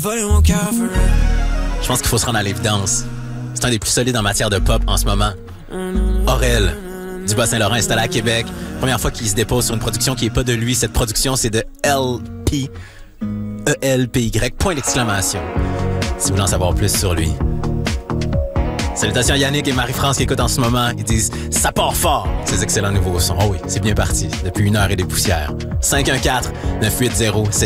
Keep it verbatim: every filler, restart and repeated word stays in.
volé mon cœur for real. Je pense qu'il faut se rendre à l'évidence. C'est un des plus solides en matière de pop en ce moment. Aurel, du Bas-Saint-Laurent, installé à Québec. Première fois qu'il se dépose sur une production qui n'est pas de lui. Cette production, c'est de L P. E L P Y. Point d'exclamation. Si vous voulez en savoir plus sur lui. Salutations à Yannick et Marie-France qui écoutent en ce moment. Ils disent « Ça part fort !» Ces excellents nouveaux sons. Oh oui, c'est bien parti. Depuis une heure et des poussières. cinq un quatre neuf huit zéro